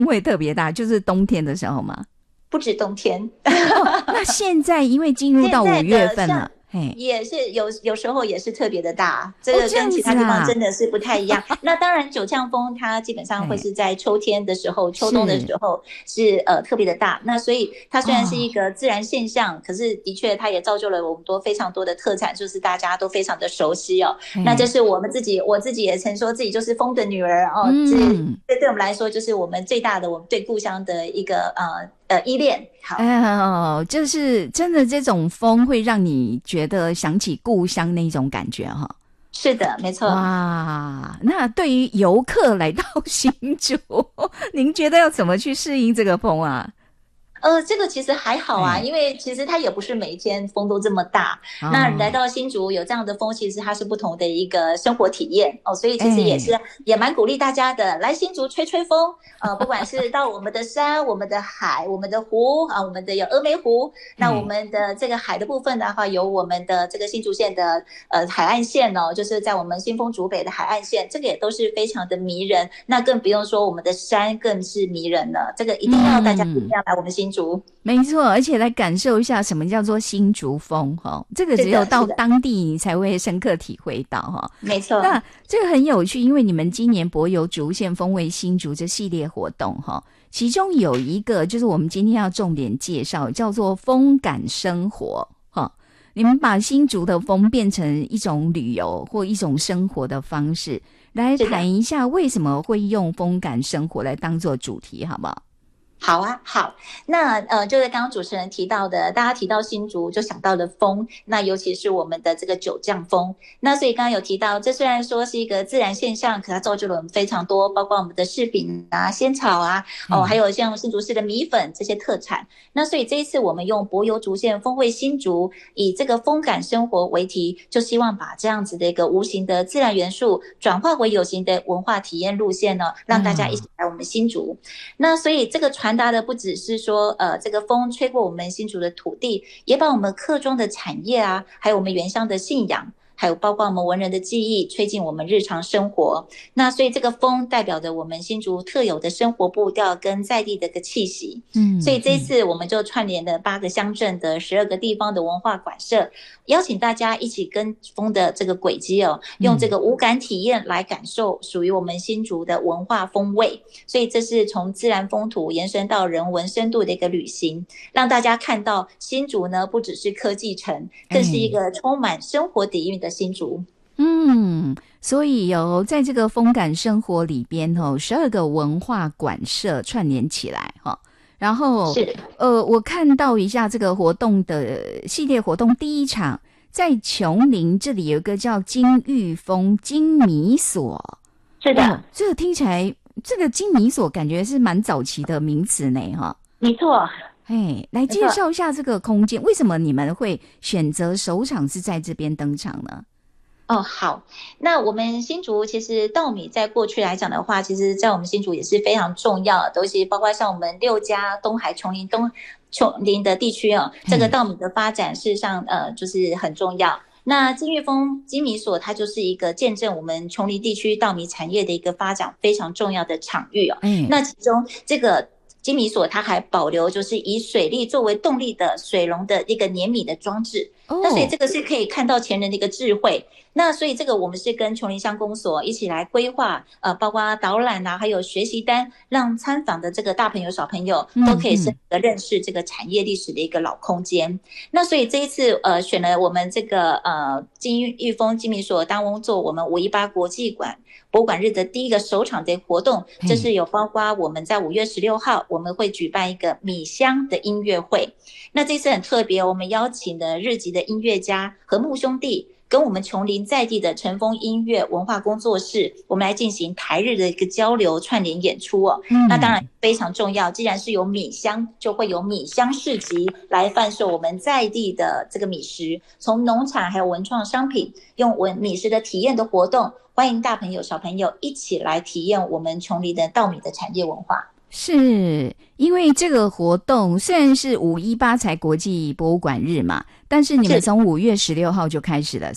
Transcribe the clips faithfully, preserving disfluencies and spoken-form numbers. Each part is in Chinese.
会特别大，就是冬天的时候吗？ 不止冬天。 哦，那现在因为进入到五月份了， 也是有有时候也是特别的大，这个跟其他地方真的是不太一样。哦啊、那当然九降风它基本上会是在秋天的时候，秋冬的时候是呃特别的大。那所以它虽然是一个自然现象，哦、可是的确它也造就了我们多非常多的特产，就是大家都非常的熟悉哦。那这是我们自己，我自己也曾说自己就是风的女儿哦。嗯，这对我们来说就是我们最大的我们对故乡的一个呃。呃，依恋。好， 哦，就是真的，这种风会让你觉得想起故乡那种感觉哈。 是的，没错。 哇，那对于游客来到新竹，您觉得要怎么去适应这个风啊？ 呃，这个其实还好啊，因为其实它也不是每一天风都这么大。哦、那来到新竹有这样的风，其实它是不同的一个生活体验哦，所以其实也是、欸、也蛮鼓励大家的，来新竹吹吹风。呃，不管是到我们的山、我们的海、我们的湖啊，我们的有峨眉湖。那我们的这个海的部分的话，有我们的这个新竹县的呃海岸线哦，就是在我们新丰竹北的海岸线，这个也都是非常的迷人。那更不用说我们的山更是迷人了，这个一定要大家一定要来我们新竹。嗯， 没错，而且来感受一下什么叫做新竹风哈，这个只有到当地你才会深刻体会到哈。 没错， 那这个很有趣，因为你们今年柏油竹县风味新竹这系列活动哈，其中有一个就是我们今天要重点介绍，叫做风感生活哈。你们把新竹的风变成一种旅游或一种生活的方式，来谈一下为什么会用风感生活来当做主题，好不好？ 好啊，好，那呃，就是刚刚主持人提到的，大家提到新竹就想到了风，那尤其是我们的这个九降风。那所以刚刚有提到，这虽然说是一个自然现象，可它造就了我们非常多，包括我们的柿饼啊、仙草啊，哦，还有像新竹市的米粉这些特产。那所以这一次我们用柏油竹县风味新竹，以这个风感生活为题，就希望把这样子的一个无形的自然元素转化为有形的文化体验路线呢，让大家一起来我们新竹。嗯、那所以这个传达的不只是说呃这个风吹过我们新竹的土地，也把我们客庄的产业啊，还有我们原乡的信仰，还有包括我们文人的记忆吹进我们日常生活。那所以这个风代表着我们新竹特有的生活步调跟在地的一个气息。嗯，所以这一次我们就串联了八个乡镇的十二个地方的文化馆舍，邀请大家一起跟风的这个轨迹哦，用这个无感体验来感受属于我们新竹的文化风味。所以这是从自然风土延伸到人文深度的一个旅行，让大家看到新竹呢不只是科技城，更是一个充满生活底蕴的新竹。 嗯，所以有在这个风感生活里边哦，十二个文化馆舍串联起来哈。然后是呃，我看到一下这个活动的系列活动，第一场在琼林这里有一个叫金玉峰金米所。 是的、哦， 这个听起来这个金米所感觉是蛮早期的名词呢哈。 没错。 哎，来介绍一下这个空间，为什么你们会选择首场是在这边登场呢？ 哦，好，那我们新竹其实稻米在过去来讲的话，其实在我们新竹也是非常重要的东西，包括像我们六家东海琼林东琼林的地区哦，这个稻米的发展事实上呃就是很重要。那金玉峰金米所它就是一个见证我们琼林地区稻米产业的一个发展非常重要的场域哦。嗯，那其中这个金米所它还保留就是以水力作为动力的水龙的一个碾米的装置。哦，那所以这个是可以看到前人的一个智慧。那所以这个我们是跟琼林乡公所一起来规划，呃，包括导览啊，还有学习单，让参访的这个大朋友小朋友都可以深刻认识这个产业历史的一个老空间。嗯嗯，那所以这一次呃选了我们这个呃金玉峰金米所当做我们五一八国际馆博物馆日的第一个首场的活动，这是有包括我们在五月十六号我们会举办一个米香的音乐会。那这次很特别，我们邀请的日籍的音乐家和睦兄弟跟我们琼林在地的晨风音乐文化工作室，我们来进行台日的一个交流串联演出哦。嗯，那当然非常重要，既然是有米香，就会有米香市集来贩售我们在地的这个米食，从农产还有文创商品，用文米食的体验的活动，欢迎大朋友小朋友一起来体验我们琼林的稻米的产业文化。 是因为这个活动虽然是五一八才国际博物馆日嘛，但是你们从五月十六号就开始了是吧？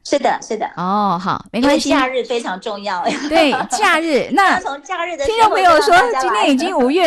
是的，是的。 哦，好，没关系。 因为假日非常重要。 对，假日那从假日的听众朋友说，今天已经五月